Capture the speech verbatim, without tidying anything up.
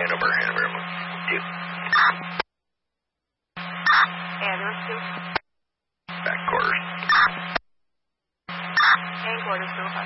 hand over, hand over. Two. Ambulance two. Back quarters. And quarters two.